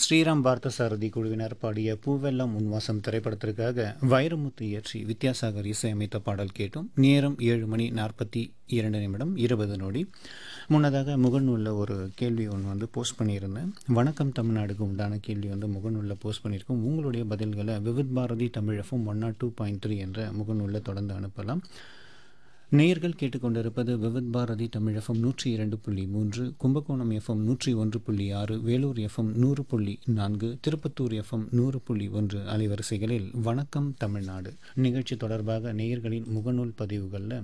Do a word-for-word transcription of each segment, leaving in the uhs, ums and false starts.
ஸ்ரீராம் பார்த்தசாரதி குழுவினர் பாடிய பூவெல்லாம் உன்வாசம் திரைப்படத்திற்காக வைரமுத்து இயற்றி வித்யாசாகர் இசையமைத்த பாடல் கேட்டும். நேரம் ஏழு மணி நாற்பத்தி இரண்டு நிமிடம் இருபது நொடி. முன்னதாக முகநூலில் ஒரு கேள்வி ஒன்று வந்து போஸ்ட் பண்ணியிருந்தேன். வணக்கம் தமிழ்நாடுக்கு உண்டான கேள்வி வந்து முகநூலில் போஸ்ட் பண்ணியிருக்கோம். உங்களுடைய பதில்களை Vividh Bharathi Tamil FM one not two point three என்ற முகநூலில் தொடர்ந்து அனுப்பலாம். நேயர்கள் கேட்டுக்கொண்டிருப்பது விவித் பாரதி தமிழ் எஃப்எம் நூற்றி இரண்டு புள்ளி மூன்று, கும்பகோணம் எஃப்எம் நூற்றி ஒன்று புள்ளி ஆறு, வேலூர் எஃப்எம் நூறு புள்ளி நான்கு, திருப்பத்தூர் எஃப்எம் நூறு புள்ளி ஒன்று அலைவரிசைகளில் வணக்கம் தமிழ்நாடு நிகழ்ச்சி தொடர்பாக நேயர்களின் முகநூல் பதிவுகளில்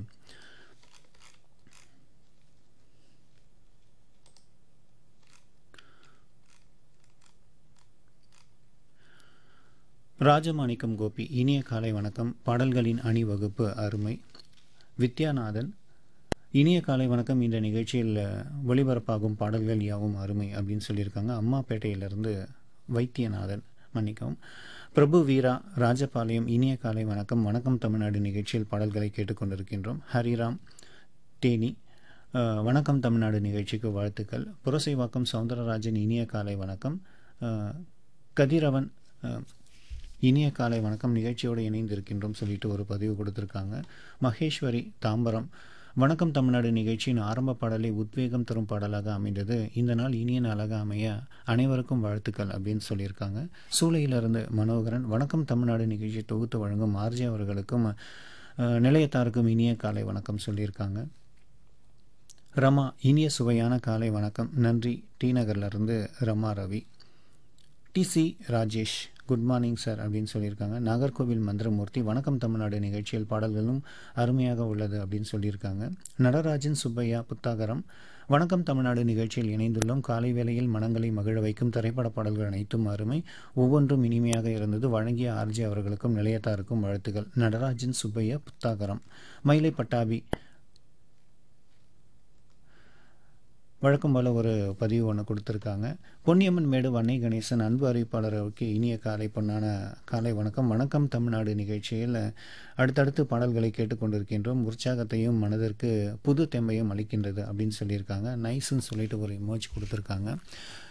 ராஜமாணிக்கம் கோபி, இனிய காலை வணக்கம், பாடல்களின் அணிவகுப்பு அருமை. வித்யாநாதன், இனிய காலை வணக்கம், இந்த நிகழ்ச்சியில் ஒளிபரப்பாகும் பாடல்கள் யாவும் அருமை அப்படின்னு சொல்லியிருக்காங்க. அம்மாப்பேட்டையிலிருந்து வைத்தியநாதன், மன்னிக்கவும். பிரபு வீரா ராஜபாளையம், இனிய காலை வணக்கம், வணக்கம் தமிழ்நாடு நிகழ்ச்சியில் பாடல்களை கேட்டுக்கொண்டிருக்கின்றோம். ஹரிராம் தேனி, வணக்கம் தமிழ்நாடு நிகழ்ச்சிக்கு வாழ்த்துக்கள். புரசைவாக்கம் சவுந்தரராஜன், இனிய காலை வணக்கம். கதிரவன், இனிய காலை வணக்கம், நிகழ்ச்சியோடு இணைந்திருக்கின்றோம் சொல்லிட்டு ஒரு பதிவு கொடுத்துருக்காங்க. மகேஸ்வரி தாம்பரம், வணக்கம் தமிழ்நாடு நிகழ்ச்சியின் ஆரம்ப பாடலை உத்வேகம் தரும் பாடலாக அமைந்தது. இந்த நாள் இனிய நாளாக அமைய அனைவருக்கும் வாழ்த்துக்கள் அப்படின்னு சொல்லியிருக்காங்க. சூளையிலிருந்து மனோகரன், வணக்கம் தமிழ்நாடு நிகழ்ச்சி தொகுத்து வழங்கும் ஆர்ஜி அவர்களுக்கும் நிலையத்தாருக்கும் இனிய காலை வணக்கம் சொல்லியிருக்காங்க. ரமா, இனிய சுவையான காலை வணக்கம், நன்றி, டி நகர்லேருந்து Rama Ravi. DC Rajesh, good morning sir அப்படின்னு சொல்லியிருக்காங்க. நாகர்கோவில் மந்திரமூர்த்தி, வணக்கம் தமிழ்நாடு நிகழ்ச்சியில் பாடல்களும் அருமையாக உள்ளது அப்படின்னு சொல்லியிருக்காங்க. நடராஜன் சுப்பையா புத்தாகரம், வணக்கம் தமிழ்நாடு நிகழ்ச்சியில் இணைந்துள்ளோம். காலை வேளையில் மனங்களை மகிழ வைக்கும் திரைப்பட பாடல்கள் அனைத்தும் அருமை, ஒவ்வொன்றும் இனிமையாக இருந்தது. வழங்கிய ஆர்ஜி அவர்களுக்கும் நிலையத்தாருக்கும் வாழ்த்துக்கள். நடராஜன் சுப்பையா புத்தாகரம். மயிலை பட்டாபி, வழக்கம் போல் ஒரு பதிவு ஒன்று கொடுத்துருக்காங்க. பொன்னியம்மன் மேடு வன்னை கணேசன், அன்பு அறிவிப்பாளருக்கு இனிய காலை பொன்னான காலை வணக்கம், வணக்கம் தமிழ்நாடு நிகழ்ச்சியில் அடுத்தடுத்து பாடல்களை கேட்டுக்கொண்டிருக்கின்றோம். உற்சாகத்தையும் மனதிற்கு புது தெம்பையும் அளிக்கின்றது அப்படின்னு சொல்லியிருக்காங்க. நைஸ்ன்னு சொல்லிட்டு ஒரு இமோஜ் கொடுத்துருக்காங்க.